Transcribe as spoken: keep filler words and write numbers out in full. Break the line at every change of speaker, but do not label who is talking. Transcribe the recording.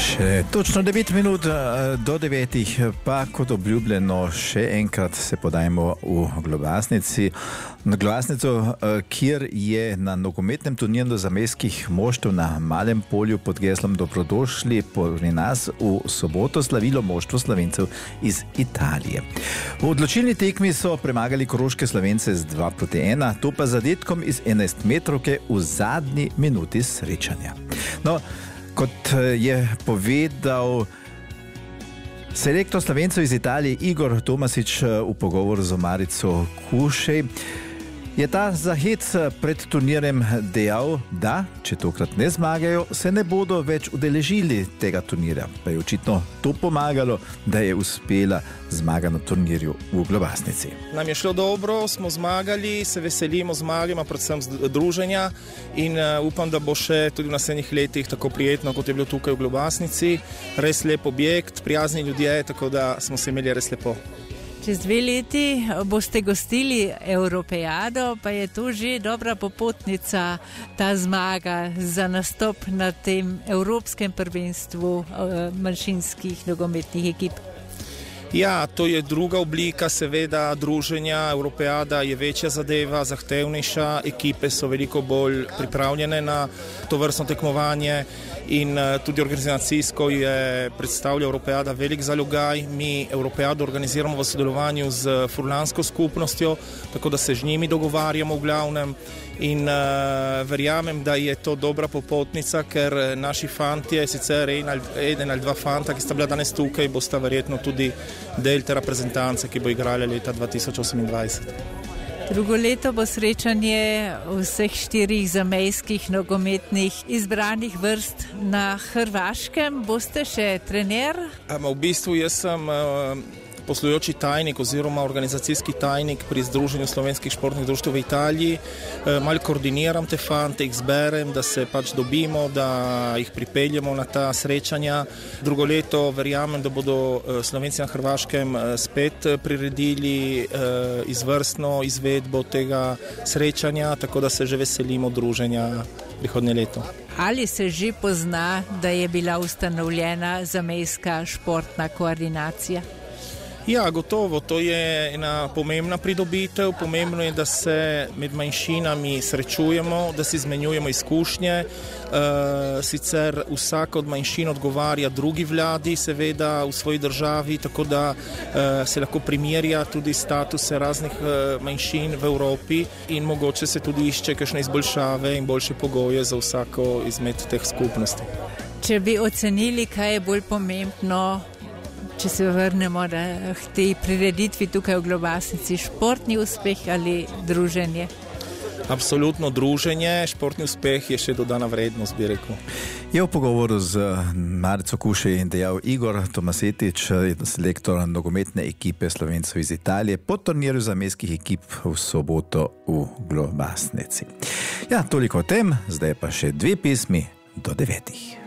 Še točno devet minut do devetih, pa kot obljubljeno, še enkrat se podajmo v Globasnici. Na Globasnico, kjer je na nogometnem turnirju zamejskih moštev na Malem polju pod geslom Dobrodošli pri nas v soboto slavilo moštvo Slovencev iz Italije. V odločilni tekmi so premagali koroške Slovence z dva proti ena, to pa zadetkom iz enajstmetrovke v zadnji minuti srečanja. No, kot je povedal selektor Slovencev iz Italije Igor Tomasič v pogovoru z Marico Kušej, je ta za hec pred turnirjem dejal, da, če tokrat ne zmagajo, se ne bodo več udeležili tega turnirja. Pa je očitno to pomagalo, da je uspela zmaga na turnirju v Globasnici.
Nam je šlo dobro, smo zmagali, se veselimo zmagama, predvsem druženja in uh, upam, da bo še tudi v naslednjih letih tako prijetno, kot je bilo tukaj v Globasnici. Res lep objekt, prijazni ljudje, tako da smo se imeli res lepo.
Čez dve leti boste gostili Evropejado, pa je to že dobra popotnica, ta zmaga za nastop na tem evropskem prvenstvu manjšinskih nogometnih ekip.
Ja, to je druga oblika, seveda, druženja. Evropejada je večja zadeva, zahtevnejša, ekipe so veliko bolj pripravljene na to vrstno tekmovanje in tudi organizacijsko je predstavlja Evropejada velik zalogaj. Mi Evropejado organiziramo v sodelovanju z furlansko skupnostjo, tako da se z njimi dogovarjamo v glavnem in uh, verjamem, da je to dobra popotnica, ker naši fantje, sicer eden ali dva fanta, ki sta bila danes tukaj, bosta verjetno tudi del te reprezentance, ki bo igrala leta dva tisoč osemindvajset.
Drugo leto bo srečanje vseh štirih zamejskih nogometnih izbranih vrst na Hrvaškem. Boste še trener?
Um, v bistvu jaz sem uh, poslujoči tajnik oziroma organizacijski tajnik pri Združenju slovenskih športnih društev v Italiji. E, malo koordiniram te fante, jih zberem, da se pač dobimo, da jih pripeljemo na ta srečanja. Drugo leto verjamem, da bodo Slovenci na Hrvaškem spet priredili e, izvrstno izvedbo tega srečanja, tako da se že veselimo druženja prihodnje leto.
Ali se že pozna, da je bila ustanovljena zamejska športna koordinacija?
Ja, gotovo, to je ena pomembna pridobitev. Pomembno je, da se med manjšinami srečujemo, da si izmenjujemo izkušnje. E, sicer vsak od manjšin odgovarja drugi vladi, seveda v svoji državi, tako da e, se lahko primerja tudi statuse raznih e, manjšin v Evropi in mogoče se tudi išče kakšne izboljšave in boljše pogoje za vsako izmed teh skupnosti.
Če bi ocenili, kaj je bolj pomembno, če se vrnemo k tej prireditvi tukaj v Globasnici, športni uspeh ali druženje?
Absolutno druženje, športni uspeh je še dodana vrednost, bi rekel.
Je v pogovoru z Marico Kušej dejal Igor Tomasetič, selektor nogometne ekipe Slovencev iz Italije po turnirju zamejskih ekip v soboto v Globasnici. Ja, toliko o tem, zdaj pa še dve pesmi do devetih.